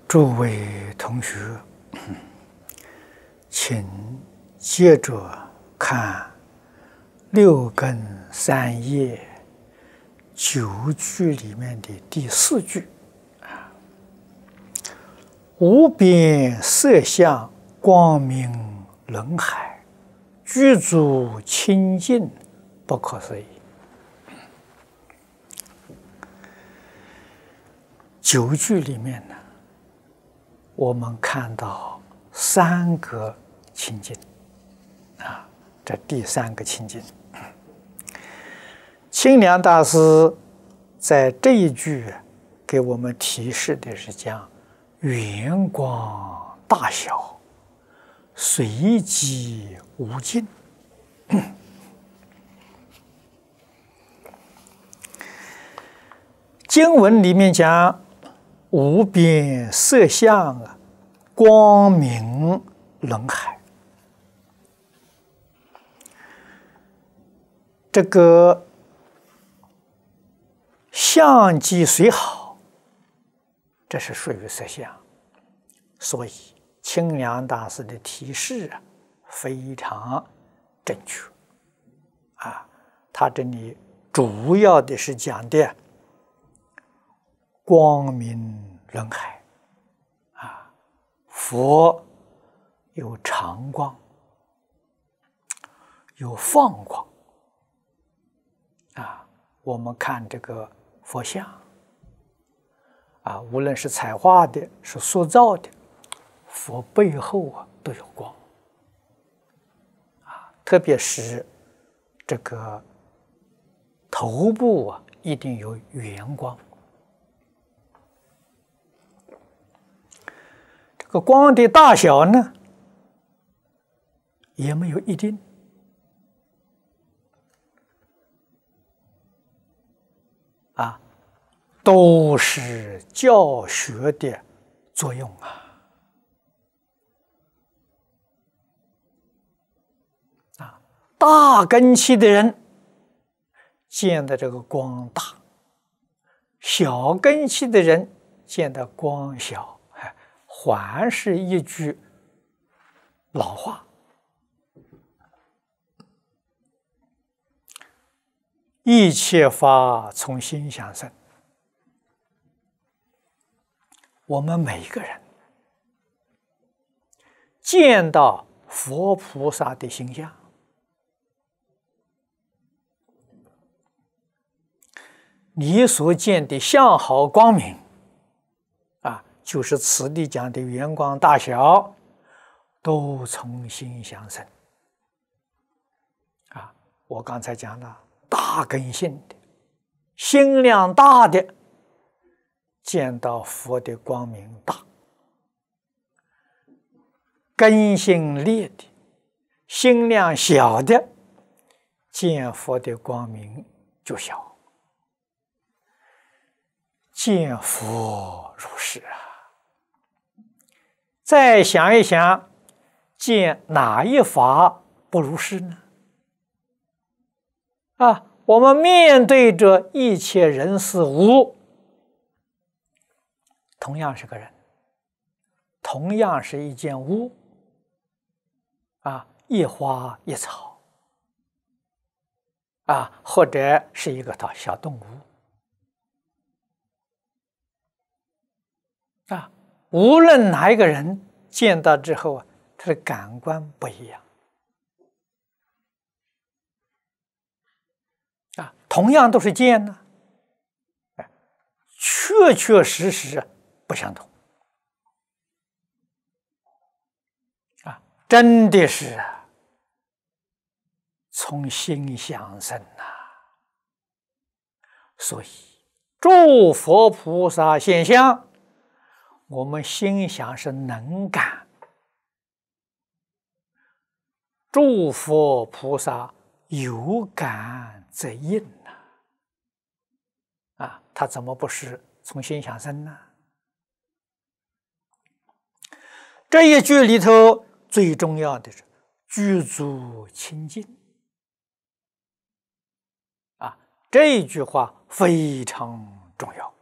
诸位同学，请接着看六根三业9句里面的第4句无边色相光明轮海，具足清净不可思议。9句里面呢，我们看到3个清净这第3个清净，清凉大师在这一句给我们提示的是讲圆光大小，随机无尽。经文里面讲无边色相光明轮海，这个相即虽好，这是属于色相，所以清凉大师的提示非常正确他这里主要的是讲的光明轮海佛有常光，有放光我们看这个佛像无论是彩画的，是塑造的，佛背后都有光特别是这个头部一定有圆光。这个光的大小呢，也没有一定都是教学的作用大根器的人见的这个光大，小根器的人见的光小，还是一句老话，一切法从心想生。我们每一个人见到佛菩萨的形象，你所见的相好光明就是此地讲的圆光大小，都从心想生我刚才讲了，大根性的心量大的见到佛的光明大，根性劣的心量小的见佛的光明就小。见佛如是再想一想，见哪一法不如是呢？我们面对着一切人事物，同样是个人，同样是一件物一花一草或者是一个小动物无论哪一个人见到之后他的感官不一样同样都是见呢，确确实实不相同真的是从心想生所以诸佛菩萨现象，我们心想是能感，诸佛菩萨有感则应他怎么不是从心想生呢？这一句里头最重要的是具足清净这一句话非常重要